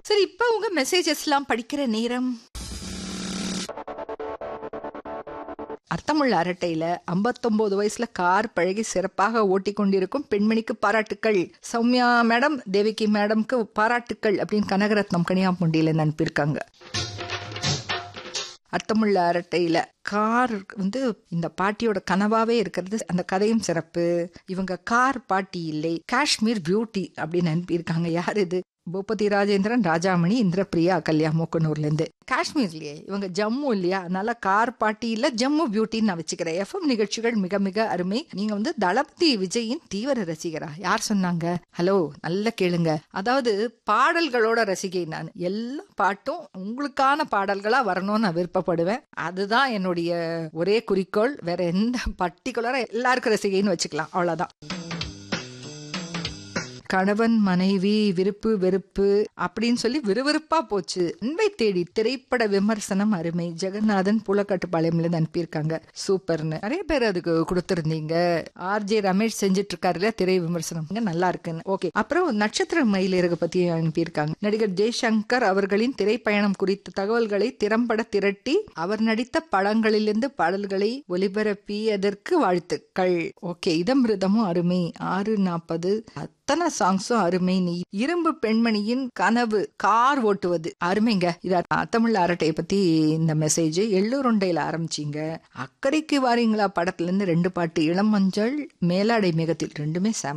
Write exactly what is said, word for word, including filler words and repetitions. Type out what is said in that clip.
சரி, இப்ப உங்க மெசேஜஸ் எல்லாம் படிக்கிற நேரம். அர்த்தமுள்ள அரட்டையில ஐம்பத்தொன்பது வயசுல கார் பழகி சிறப்பாக ஓட்டி கொண்டிருக்கும் பெண்மணிக்கு பாராட்டுக்கள். சௌமியா மேடம், தேவிகி மேடம்க்கு பாராட்டுக்கள் அப்படின்னு கனகரத்னம் கனியாமுண்டியில அனுப்பியிருக்காங்க. அர்த்தமுள்ள அரட்டையில கார் வந்து இந்த பாட்டியோட கனவாவே இருக்கிறது, அந்த கதையும் சிறப்பு. இவங்க கார் பாட்டி இல்லை, காஷ்மீர் பியூட்டி அப்படின்னு அனுப்பியிருக்காங்க. யார் இது? பூபதி ராஜேந்திரன், ராஜாமணி, இந்திரபிரியா, கல்யா, மூக்கனூர்ல இருந்து. காஷ்மீர்லயே இவங்க ஜம்மு இல்லையா, அதனால கார் பாட்டி இல்ல, ஜம்மு பியூட்டின்னு நான் வச்சுக்கிறேன். எஃப்எம் நிகழ்ச்சிகள் மிக மிக அருமை. நீங்க வந்து தளபதி விஜயின் தீவிர ரசிகரா? யார் சொன்னாங்க? ஹலோ, நல்ல கேளுங்க. அதாவது பாடல்களோட ரசிகை நான். எல்லா பாட்டும் உங்களுக்கான பாடல்களா வரணும்னு நான் விருப்பப்படுவேன். அதுதான் என்னுடைய ஒரே குறிக்கோள். வேற எந்த பர்டிகுலரா எல்லாருக்கும் ரசிகைன்னு வச்சுக்கலாம், அவ்வளவுதான். கணவன் மனைவி விருப்பு வெறுப்பு அப்படின்னு சொல்லி விறுவிறுப்பா போச்சு. அன்பை தேடி திரைப்பட விமர்சனம் அருமை. ஜெகநாதன் பூலக்காட்டுப்பாளையம்ல இருந்து அனுப்பியிருக்காங்க. சூப்பர்னு நிறைய பேர் அதுக்கு கொடுத்திருந்தீங்க. ஆர்ஜே ரமேஷ் செஞ்சிட்டு இருக்காருல திரை விமர்சனம், நல்லா இருக்குன்னு. ஓகே, அப்புறம் நட்சத்திர மயிலிறகு பத்தி அனுப்பியிருக்காங்க. நடிகர் ஜெய்சங்கர் அவர்களின் திரைப்பயணம் குறித்த தகவல்களை திறம்பட திரட்டி அவர் நடித்த படங்களிலிருந்து பாடல்களை ஒலிபரப்பியதற்கு வாழ்த்துக்கள். ஓகே, இதமிருதமும் அருமை. ஆறு நாற்பது அத்தனை சாங்ஸும் அருமை. நீ இரும்பு பெண்மணியின் கனவு கார் ஓட்டுவது அருமைங்க. இது தமிழ் அரட்டையை பத்தி இந்த மெசேஜ். எள்ளூருண்டையில ஆரம்பிச்சிங்க. அக்கறைக்கு வாரீங்களா படத்துல இருந்து ரெண்டு பாட்டு, இளமஞ்சள், மேலாடை மேகத்தில், ரெண்டுமே செம.